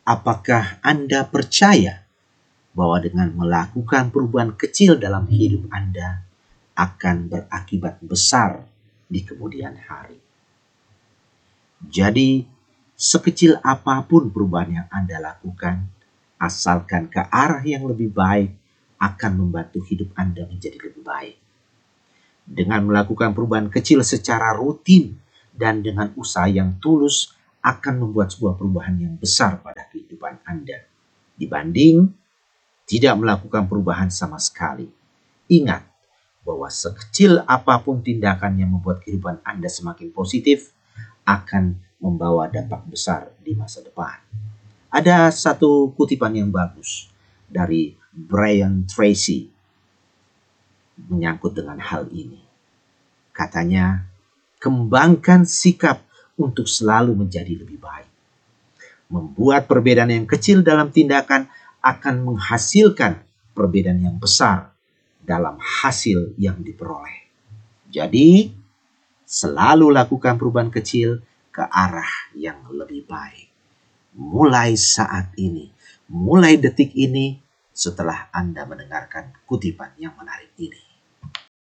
Apakah Anda percaya bahwa dengan melakukan perubahan kecil dalam hidup Anda akan berakibat besar di kemudian hari? Jadi, sekecil apapun perubahan yang Anda lakukan, asalkan ke arah yang lebih baik, akan membantu hidup Anda menjadi lebih baik. Dengan melakukan perubahan kecil secara rutin dan dengan usaha yang tulus, akan membuat sebuah perubahan yang besar pada kehidupan Anda dibanding tidak melakukan perubahan sama sekali. Ingat bahwa sekecil apapun tindakan yang membuat kehidupan Anda semakin positif akan membawa dampak besar di masa depan. Ada satu kutipan yang bagus dari Brian Tracy menyangkut dengan hal ini. Katanya, kembangkan sikap untuk selalu menjadi lebih baik. Membuat perbedaan yang kecil dalam tindakan akan menghasilkan perbedaan yang besar dalam hasil yang diperoleh. Jadi, selalu lakukan perubahan kecil ke arah yang lebih baik. Mulai saat ini, mulai detik ini, setelah Anda mendengarkan kutipan yang menarik ini.